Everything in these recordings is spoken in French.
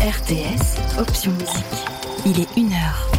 RTS, option musique. Il est 1h.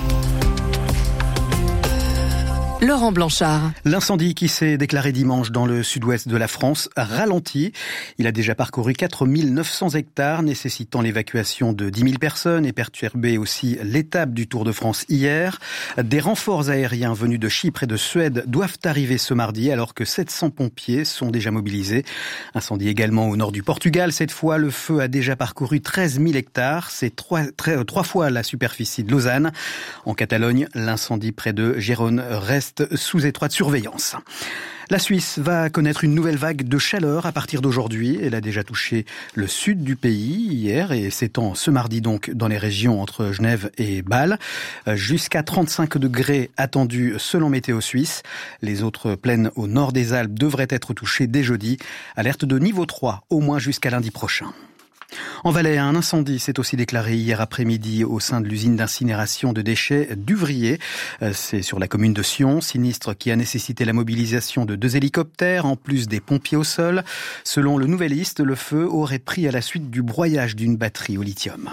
Laurent Blanchard. L'incendie qui s'est déclaré dimanche dans le sud-ouest de la France ralentit. Il a déjà parcouru 4900 hectares, nécessitant l'évacuation de 10 000 personnes et perturbé aussi l'étape du Tour de France hier. Des renforts aériens venus de Chypre et de Suède doivent arriver ce mardi alors que 700 pompiers sont déjà mobilisés. Incendie également au nord du Portugal. Cette fois, le feu a déjà parcouru 13 000 hectares. C'est trois fois la superficie de Lausanne. En Catalogne, l'incendie près de Gérone reste sous étroite surveillance. La Suisse va connaître une nouvelle vague de chaleur à partir d'aujourd'hui. Elle a déjà touché le sud du pays hier et s'étend ce mardi donc dans les régions entre Genève et Bâle. Jusqu'à 35 degrés attendus selon Météo Suisse. Les autres plaines au nord des Alpes devraient être touchées dès jeudi. Alerte de niveau 3 au moins jusqu'à lundi prochain. En Valais, un incendie s'est aussi déclaré hier après-midi au sein de l'usine d'incinération de déchets d'Uvrier. C'est sur la commune de Sion, sinistre qui a nécessité la mobilisation de 2 hélicoptères en plus des pompiers au sol. Selon le Nouvelliste, le feu aurait pris à la suite du broyage d'une batterie au lithium.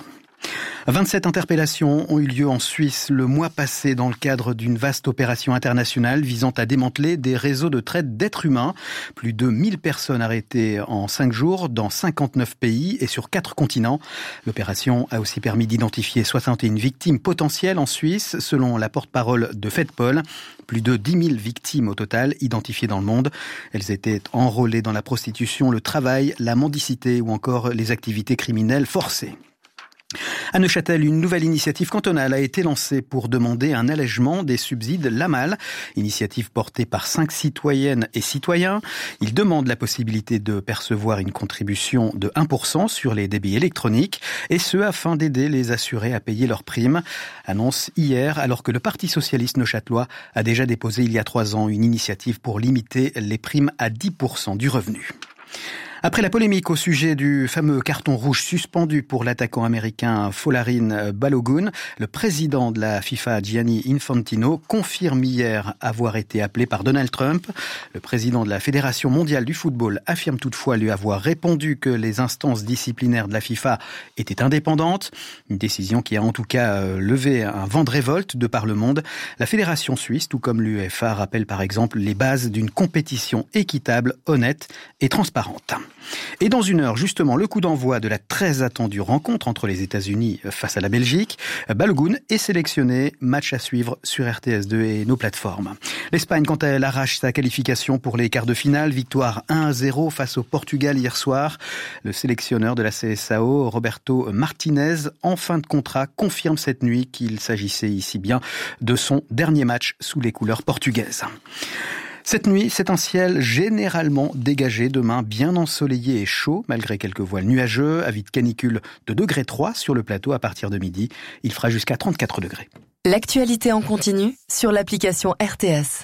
27 interpellations ont eu lieu en Suisse le mois passé dans le cadre d'une vaste opération internationale visant à démanteler des réseaux de traite d'êtres humains. Plus de 1000 personnes arrêtées en 5 jours dans 59 pays et sur 4 continents. L'opération a aussi permis d'identifier 61 victimes potentielles en Suisse, selon la porte-parole de FedPol. Plus de 10 000 victimes au total identifiées dans le monde. Elles étaient enrôlées dans la prostitution, le travail, la mendicité ou encore les activités criminelles forcées. À Neuchâtel, une nouvelle initiative cantonale a été lancée pour demander un allègement des subsides LAMAL. Initiative portée par 5 citoyennes et citoyens. Ils demandent la possibilité de percevoir une contribution de 1% sur les débits électroniques, et ce afin d'aider les assurés à payer leurs primes. Annonce hier, alors que le Parti socialiste neuchâtelois a déjà déposé il y a 3 ans une initiative pour limiter les primes à 10% du revenu. Après la polémique au sujet du fameux carton rouge suspendu pour l'attaquant américain Folarin Balogun, le président de la FIFA, Gianni Infantino, confirme hier avoir été appelé par Donald Trump. Le président de la Fédération mondiale du football affirme toutefois lui avoir répondu que les instances disciplinaires de la FIFA étaient indépendantes. Une décision qui a en tout cas levé un vent de révolte de par le monde. La Fédération suisse, tout comme l'UEFA, rappelle par exemple les bases d'une compétition équitable, honnête et transparente. Et dans 1 heure, justement, le coup d'envoi de la très attendue rencontre entre les États-Unis face à la Belgique. Balogun est sélectionné, match à suivre sur RTS2 et nos plateformes. L'Espagne, quant à elle, arrache sa qualification pour les quarts de finale. Victoire 1-0 face au Portugal hier soir. Le sélectionneur de la CSAO, Roberto Martinez, en fin de contrat, confirme cette nuit qu'il s'agissait ici bien de son dernier match sous les couleurs portugaises. Cette nuit, c'est un ciel généralement dégagé. Demain, bien ensoleillé et chaud, malgré quelques voiles nuageux. Avis de canicule de 3 sur le plateau à partir de midi. Il fera jusqu'à 34 degrés. L'actualité en continu sur l'application RTS.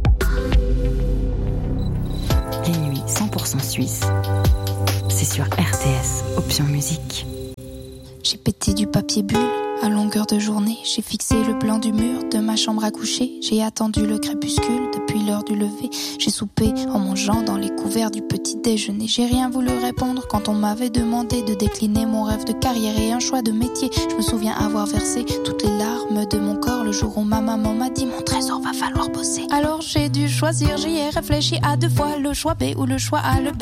Les nuits 100% suisses, c'est sur RTS, option musique. J'ai pété du papier bulle à longueur de journée. J'ai fixé le plan du mur de ma chambre à coucher. J'ai attendu le crépuscule depuis l'heure du lever. J'ai soupé en mangeant dans les couverts du petit déjeuner. J'ai rien voulu répondre quand on m'avait demandé de décliner mon rêve de carrière et un choix de métier. Je me souviens avoir versé toutes les larmes de mon corps le jour où ma maman m'a dit mon trésor va falloir bosser. Alors j'ai dû choisir, j'y ai réfléchi à 2 fois, le choix B ou le choix A, le B